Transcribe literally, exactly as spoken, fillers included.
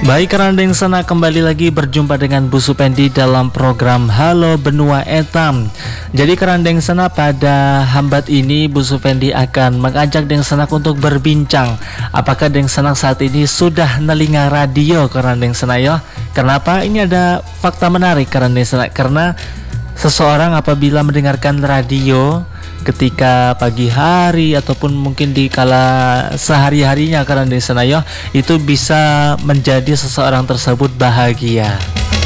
Baik Karandeng Sana, kembali lagi berjumpa dengan Bu Supendi dalam program Halo Benua Etam. Jadi Karandeng Sana, pada hambat ini Bu Supendi akan mengajak Deng Sanak untuk berbincang. Apakah Deng Sanak saat ini sudah nelinga radio Karandeng Sana ya? Kenapa? Ini ada fakta menarik Karandeng Sana, karena seseorang apabila mendengarkan radio ketika pagi hari ataupun mungkin di kala sehari-harinya Karandeng Sana ya, itu bisa menjadi seseorang tersebut bahagia.